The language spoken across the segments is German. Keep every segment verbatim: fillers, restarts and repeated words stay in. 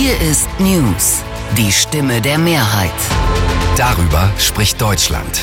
Hier ist News, die Stimme der Mehrheit. Darüber spricht Deutschland.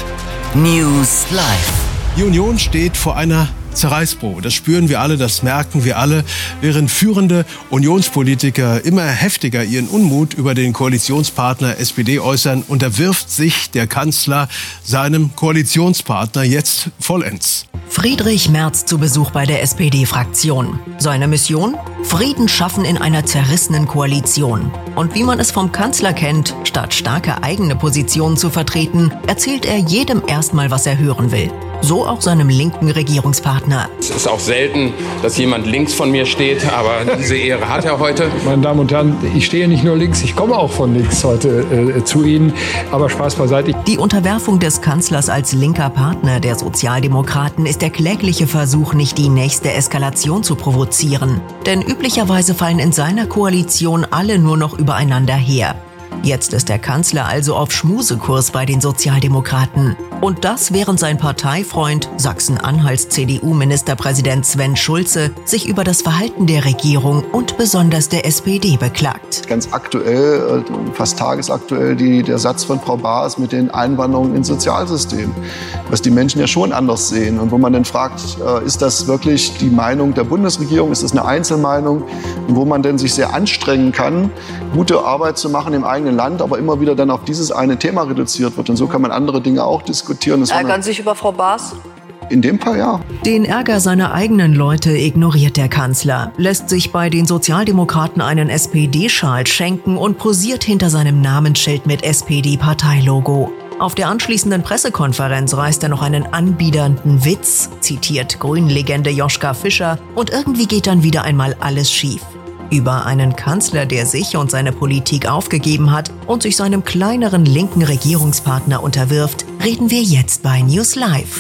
News Live. Die Union steht vor einer Zerreißprobe. Das spüren wir alle, das merken wir alle. Während führende Unionspolitiker immer heftiger ihren Unmut über den Koalitionspartner S P D äußern, unterwirft sich der Kanzler seinem Koalitionspartner jetzt vollends. Friedrich Merz zu Besuch bei der S P D-Fraktion. Seine Mission? Frieden schaffen in einer zerrissenen Koalition. Und wie man es vom Kanzler kennt, statt starke eigene Positionen zu vertreten, erzählt er jedem erstmal, was er hören will. So auch seinem linken Regierungspartner. Es ist auch selten, dass jemand links von mir steht, aber diese Ehre hat er heute. Meine Damen und Herren, ich stehe nicht nur links, ich komme auch von links heute äh, zu Ihnen. Aber Spaß beiseite. Die Unterwerfung des Kanzlers als linker Partner der Sozialdemokraten ist der klägliche Versuch, nicht die nächste Eskalation zu provozieren. Denn üblicherweise fallen in seiner Koalition alle nur noch übereinander her. Jetzt ist der Kanzler also auf Schmusekurs bei den Sozialdemokraten. Und das, während sein Parteifreund, Sachsen-Anhalts C D U-Ministerpräsident Sven Schulze, sich über das Verhalten der Regierung und besonders der S P D beklagt. Ganz aktuell, fast tagesaktuell, die, der Satz von Frau Baas mit den Einwanderungen ins Sozialsystem, was die Menschen ja schon anders sehen. Und wo man dann fragt, ist das wirklich die Meinung der Bundesregierung, ist das eine Einzelmeinung? Und wo man dann sich sehr anstrengen kann, gute Arbeit zu machen im eigenen Land, aber immer wieder dann auf dieses eine Thema reduziert wird. Und so kann man andere Dinge auch diskutieren. Das Ärgern Sie sich über Frau Baas? In dem Fall ja. Den Ärger seiner eigenen Leute ignoriert der Kanzler, lässt sich bei den Sozialdemokraten einen S P D-Schal schenken und posiert hinter seinem Namensschild mit S P D-Parteilogo. Auf der anschließenden Pressekonferenz reißt er noch einen anbiedernden Witz, zitiert Grünen-Legende Joschka Fischer, und irgendwie geht dann wieder einmal alles schief. Über einen Kanzler, der sich und seine Politik aufgegeben hat und sich seinem kleineren linken Regierungspartner unterwirft, reden wir jetzt bei News Live.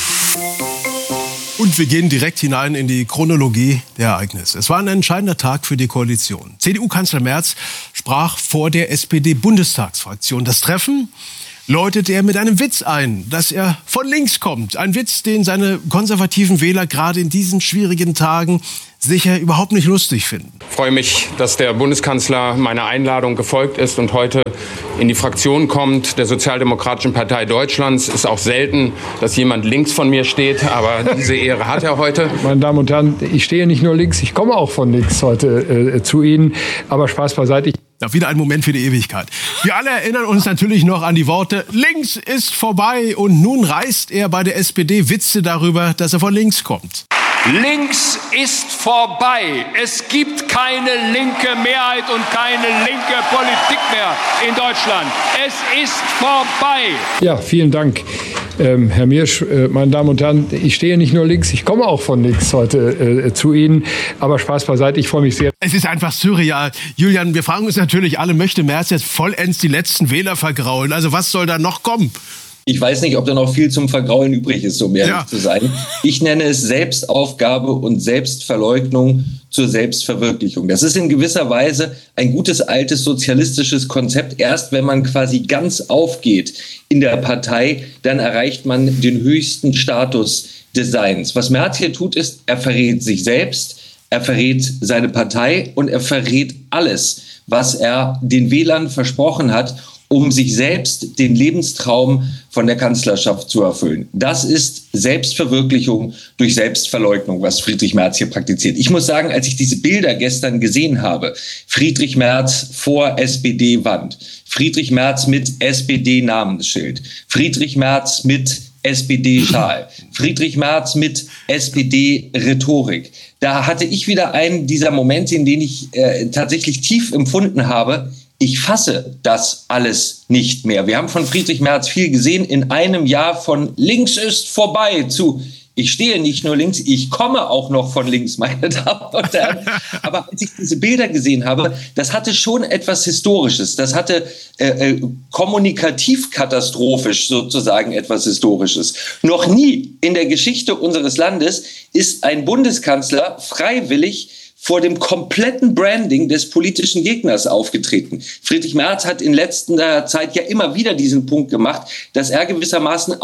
Und wir gehen direkt hinein in die Chronologie der Ereignisse. Es war ein entscheidender Tag für die Koalition. C D U-Kanzler Merz sprach vor der S P D-Bundestagsfraktion. Das Treffen läutete er mit einem Witz ein, dass er von links kommt. Ein Witz, den seine konservativen Wähler gerade in diesen schwierigen Tagen sicher überhaupt nicht lustig finden. Ich freue mich, dass der Bundeskanzler meiner Einladung gefolgt ist und heute in die Fraktion kommt der Sozialdemokratischen Partei Deutschlands. Es ist auch selten, dass jemand links von mir steht, aber diese Ehre hat er heute. Meine Damen und Herren, ich stehe nicht nur links, ich komme auch von links heute äh, zu Ihnen. Aber Spaß beiseite. Ja, wieder ein Moment für die Ewigkeit. Wir alle erinnern uns natürlich noch an die Worte, links ist vorbei. Und nun reißt er bei der S P D Witze darüber, dass er von links kommt. Links ist vorbei. Es gibt keine linke Mehrheit und keine linke Politik mehr in Deutschland. Es ist vorbei. Ja, vielen Dank, ähm, Herr Miersch. Äh, meine Damen und Herren, ich stehe nicht nur links, ich komme auch von links heute äh, zu Ihnen. Aber Spaß beiseite, ich freue mich sehr. Es ist einfach surreal. Julian, wir fragen uns natürlich alle, möchte Merz jetzt vollends die letzten Wähler vergraulen? Also was soll da noch kommen? Ich weiß nicht, ob da noch viel zum Vergraulen übrig ist, um ehrlich ja. zu sein. Ich nenne es Selbstaufgabe und Selbstverleugnung zur Selbstverwirklichung. Das ist in gewisser Weise ein gutes altes sozialistisches Konzept. Erst wenn man quasi ganz aufgeht in der Partei, dann erreicht man den höchsten Status des Seins. Was Merz hier tut, ist, er verrät sich selbst, er verrät seine Partei und er verrät alles, was er den Wählern versprochen hat, um sich selbst den Lebenstraum von der Kanzlerschaft zu erfüllen. Das ist Selbstverwirklichung durch Selbstverleugnung, was Friedrich Merz hier praktiziert. Ich muss sagen, als ich diese Bilder gestern gesehen habe, Friedrich Merz vor S P D-Wand, Friedrich Merz mit S P D-Namensschild, Friedrich Merz mit S P D-Schal, Friedrich Merz mit S P D-Rhetorik. Da hatte ich wieder einen dieser Momente, in denen ich äh, tatsächlich tief empfunden habe, ich fasse das alles nicht mehr. Wir haben von Friedrich Merz viel gesehen in einem Jahr von links ist vorbei zu ich stehe nicht nur links, ich komme auch noch von links, meine Damen und Herren. Aber als ich diese Bilder gesehen habe, das hatte schon etwas Historisches. Das hatte äh, kommunikativ katastrophisch sozusagen etwas Historisches. Noch nie in der Geschichte unseres Landes ist ein Bundeskanzler freiwillig vor dem kompletten Branding des politischen Gegners aufgetreten. Friedrich Merz hat in letzter Zeit ja immer wieder diesen Punkt gemacht, dass er gewissermaßen auch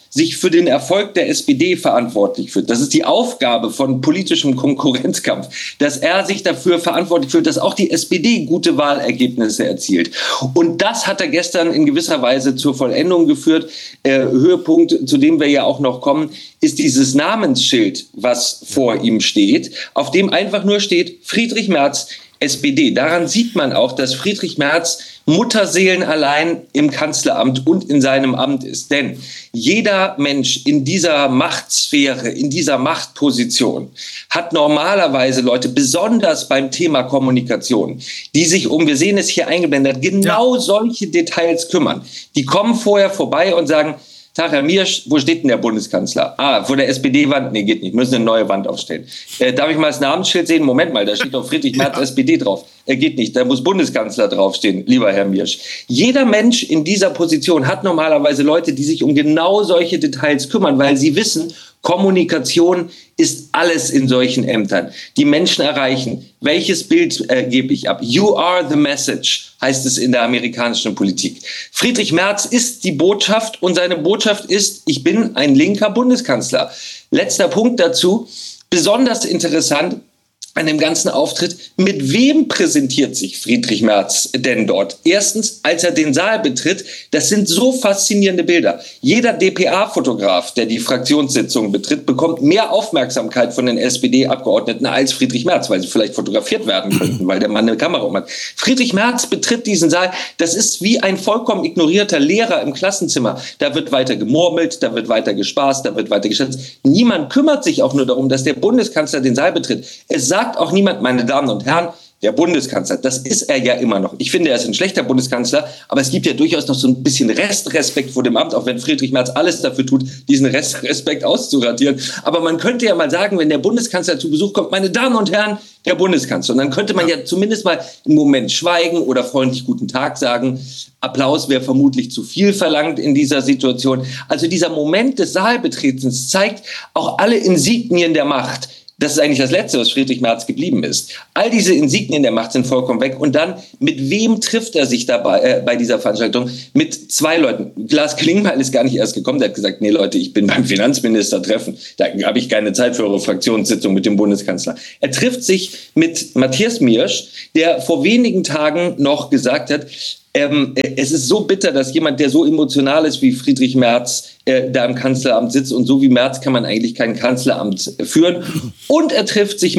sich für den Erfolg der S P D verantwortlich fühlt. Das ist die Aufgabe von politischem Konkurrenzkampf, dass er sich dafür verantwortlich fühlt, dass auch die S P D gute Wahlergebnisse erzielt. Und das hat er gestern in gewisser Weise zur Vollendung geführt. Äh, Höhepunkt, zu dem wir ja auch noch kommen, ist dieses Namensschild, was vor ihm steht, auf dem einfach nur steht Friedrich Merz, S P D. Daran sieht man auch, dass Friedrich Merz mutterseelenallein im Kanzleramt und in seinem Amt ist. Denn jeder Mensch in dieser Machtsphäre, in dieser Machtposition hat normalerweise Leute, besonders beim Thema Kommunikation, die sich um, wir sehen es hier eingeblendet, genau ja. solche Details kümmern. Die kommen vorher vorbei und sagen, Tag, Herr Miersch, wo steht denn der Bundeskanzler? Ah, vor der S P D-Wand? Nee, geht nicht, müssen eine neue Wand aufstellen. Äh, darf ich mal das Namensschild sehen? Moment mal, da steht doch Friedrich Merz, ja. S P D drauf. Er äh, geht nicht, da muss Bundeskanzler draufstehen, lieber Herr Miersch. Jeder Mensch in dieser Position hat normalerweise Leute, die sich um genau solche Details kümmern, weil sie wissen, Kommunikation ist alles in solchen Ämtern. Die Menschen erreichen. Welches Bild äh, gebe ich ab? You are the message, heißt es in der amerikanischen Politik. Friedrich Merz ist die Botschaft und seine Botschaft ist, ich bin ein linker Bundeskanzler. Letzter Punkt dazu, besonders interessant an dem ganzen Auftritt, mit wem präsentiert sich Friedrich Merz denn dort? Erstens, als er den Saal betritt, das sind so faszinierende Bilder. Jeder D P A-Fotograf, der die Fraktionssitzung betritt, bekommt mehr Aufmerksamkeit von den S P D-Abgeordneten als Friedrich Merz, weil sie vielleicht fotografiert werden könnten, weil der Mann eine Kamera um hat. Friedrich Merz betritt diesen Saal, das ist wie ein vollkommen ignorierter Lehrer im Klassenzimmer. Da wird weiter gemurmelt, da wird weiter gespaßt, da wird weiter geschätzt. Niemand kümmert sich auch nur darum, dass der Bundeskanzler den Saal betritt. Es sagt auch niemand, meine Damen und Herren, der Bundeskanzler, das ist er ja immer noch. Ich finde, er ist ein schlechter Bundeskanzler, aber es gibt ja durchaus noch so ein bisschen Restrespekt vor dem Amt, auch wenn Friedrich Merz alles dafür tut, diesen Restrespekt auszuradieren. Aber man könnte ja mal sagen, wenn der Bundeskanzler zu Besuch kommt, meine Damen und Herren, der Bundeskanzler. Und dann könnte man ja zumindest mal einen Moment schweigen oder freundlich guten Tag sagen. Applaus wäre vermutlich zu viel verlangt in dieser Situation. Also dieser Moment des Saalbetretens zeigt auch alle Insignien der Macht. Das ist eigentlich das Letzte, was Friedrich Merz geblieben ist. All diese Insignien der Macht sind vollkommen weg. Und dann, mit wem trifft er sich dabei äh, bei dieser Veranstaltung? Mit zwei Leuten. Lars Klingbeil ist gar nicht erst gekommen. Der hat gesagt, nee Leute, ich bin beim Finanzminister treffen. Da habe ich keine Zeit für eure Fraktionssitzung mit dem Bundeskanzler. Er trifft sich mit Matthias Miersch, der vor wenigen Tagen noch gesagt hat, Ähm, es ist so bitter, dass jemand, der so emotional ist wie Friedrich Merz, äh, da im Kanzleramt sitzt. Und so wie Merz kann man eigentlich kein Kanzleramt führen. Und er trifft sich